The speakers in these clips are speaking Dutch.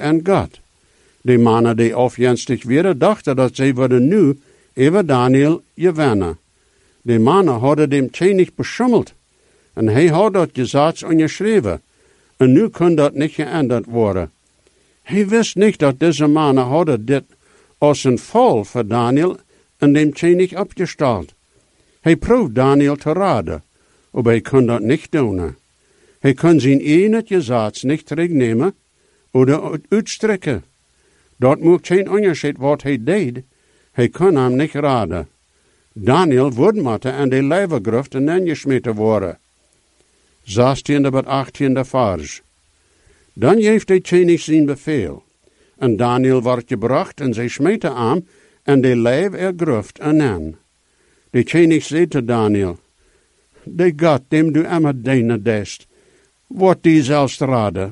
en God. De mannen die afjenstig werden, dachten dat zij worden nu over Daniel gewinnen. De mannen hadden dem König beschummeld. En hij had dat gezag onderschreven. En nu kon dat niet geändert worden. Hij wist niet dat deze mannen hadden dit als een val voor Daniel en dem König opgesteld. Hij proefde Daniel te raden, maar hij kon dat niet doen. Hij kon zijn ene gezag niet terugnemen of uitstrekken. Dat maakt geen onderscheid wat hij deed. Hij kon hem niet raden. Daniel wordt moeten en de levengruf ingesmeten worden. 16e tot 18e vers. Dan geeft de König zijn bevel. En Daniel wordt gebracht en zij smeten hem en de lijf gruft aan. De König zei te Daniel, de God dem du immer dienen dest, wordt die zelfs raden.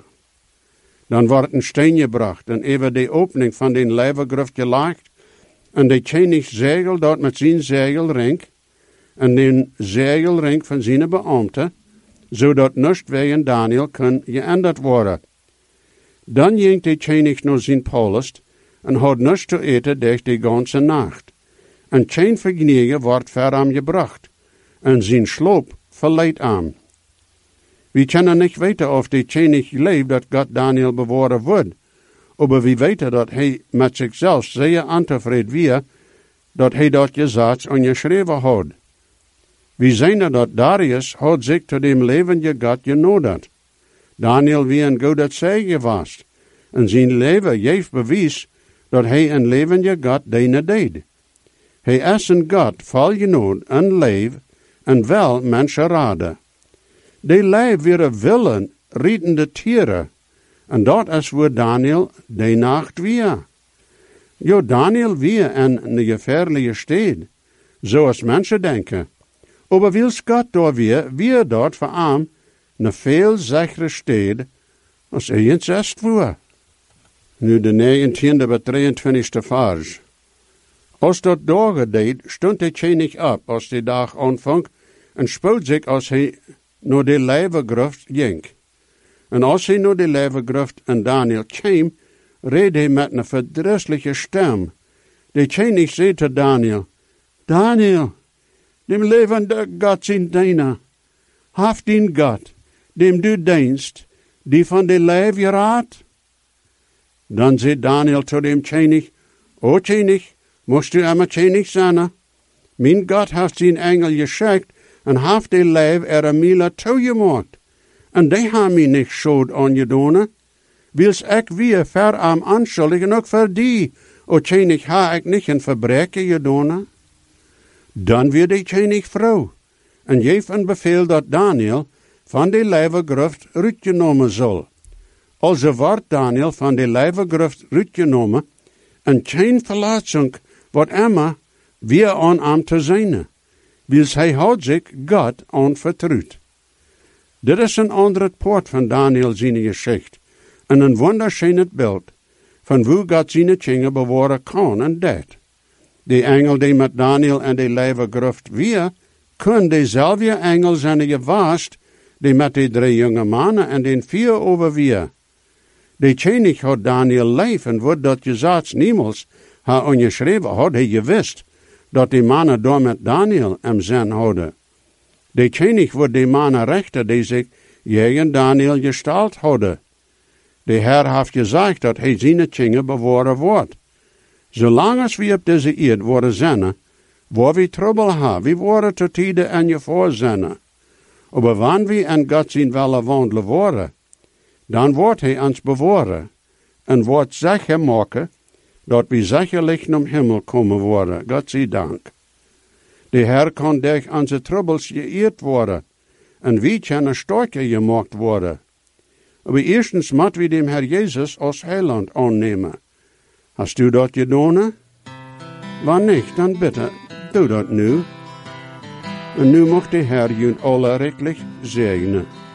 Dan wordt een steen gebracht en even de opening van de lijfgruft gelegd en de König zegel dat met zijn zegelring en de zegelring van zijn beambten, zodat niets wegen Daniel kan geändert worden. Dan ging de König naar zijn palast en had niets te eten durch de ganze nacht. En geen vergnügen wordt voor hem gebracht, en zijn sloop verleidt hem. We kunnen niet weten of de König leeft dat God Daniel bewaren wordt, maar we weten dat hij met zichzelf zeer ontevreden was, dat hij dat gezag onderschreven had. We zien dat Darius had zich tot dem levende God genodigd. Daniel wie een goede zegen was, en zijn leven geeft bewijs dat hij een levende God dienen deed. Hij is een God vol genade en leef en wel mensen raden. De leef weer willen riedende tieren, en dat is waar Daniel de nacht weer. Jo, Daniel weer in een gevaarlijke stad, zoals mensen denken. Maar wils God daar weer dat voor hem een veel zichere stad als hij eens est voor. Nu de 19e tot 23e vers. Als dat dagen deed, stond de König op als de dag aanvang en spoed zich als hij naar de levengruf ging. En als hij naar de levengruf en Daniel kwam, reed hij met een verdrießliche stem. De König zei te Daniel, Daniel, dem levende God zijn diener, haft dien God, dem du dienst, die van de leef je raadt? Dan zei Daniel tot dem König, O König, moest u immer König zijn? Mijn God heeft zijn engel geschickt en heeft de leef Mila toegemaakt. En die hebben mij niet schuld aangedaan. Wils ik weer ver am aanschuldigen, ook voor die. O König, ha ik niet een verbreken gedaan? Dan werd de König vrouw en geef een bevel dat Daniel van de levengruf uitgenomen zal. Also wordt Daniel van de levengruf uitgenomen en geen verlating wordt immer weer aan hem te zijn, wils hij had zich God aanvertrouwd. Dit is een ander poort van Daniel zijn geschicht en een wunderschönes beeld van hoe God zijn dingen bewaren kan en deed. De engel die met Daniel en de levengruf weer, kon dezelfde engel zijn geweest die met de 3 jonge mannen en de 4 overweer. De König had Daniel leef en wordt dat gezag niemals ha onderschreven had hij gewist dat de mannen daar met Daniel hem zijn hadden. De König wordt de mannen rechter die zich tegen Daniel gesteld hadden. De Heer heeft gezegd dat hij zijn dingen bewaren wordt. Zolang als we op deze eerd worden zijn, waar we trouble hebben, we worden te tijde en je voor zijn. Maar wanneer we in God zijn willen wandelen worden, dan wordt hij ons bewaren en wordt zeker maken dat we zekerlijk naar hemel komen worden. God zij dank. De Heer kan durch onze troubles geëerd worden en we kunnen sterker gemaakt worden. Maar eerstens moeten we dem Herr Jezus als heiland aannemen. Hast du dat gedaan? Wanneer niet, dan bitte, doe dat nu. En nu mag de Herr jullie alle rechtlich zegenen.